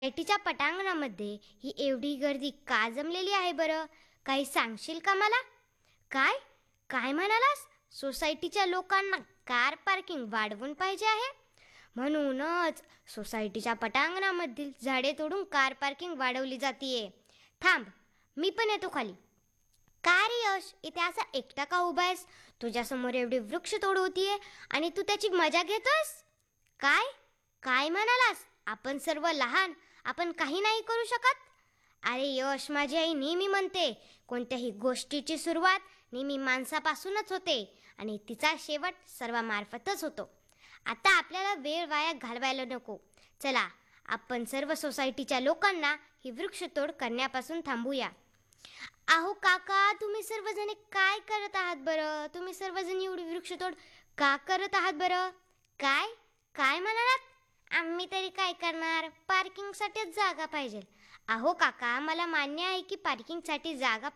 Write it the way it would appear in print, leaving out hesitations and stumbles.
सोसायटीच्या पटांगणामध्ये ही एवढी गर्दी का जमलेली आहे बरं? काही सांगशील का मला? काय काय म्हणालास? सोसायटीच्या लोकांना कार पार्किंग वाढवून पाहिजे आहे, म्हणूनच सोसायटीच्या पटांगणामधील झाडे तोडून कार पार्किंग वाढवली जातीये. थांब, मी पण येतो खाली. काय रे यश, इथे असा एकटा का उभा आहेस? तुझ्यासमोर एवढी वृक्ष तोड होतीये आणि तू त्याची मजा घेतोयस? काय काय म्हणालास? आपण सर्व लहान, आपण काही नाही करू शकत? अरे यश, माझी आई नेहमी म्हणते, कोणत्याही गोष्टीची सुरुवात नेहमी माणसापासूनच होते आणि तिचा शेवट सर्वांमार्फतच होतो. आता आपल्याला वेळ वाया घालवायला नको. चला, आपण सर्व सोसायटीच्या लोकांना ही वृक्षतोड करण्यापासून थांबूया. अहो काका, तुम्ही सर्वजण काय करत आहात बरं? तुम्ही सर्वजण एवढी वृक्षतोड का करत आहात बरं? काय काय म्हणालात? आम्ही तरी काय करणार? पार्किंगसाठीच जागा पाहिजे. अहो काका, मला मान्य आहे की पार्किंगसाठी जागा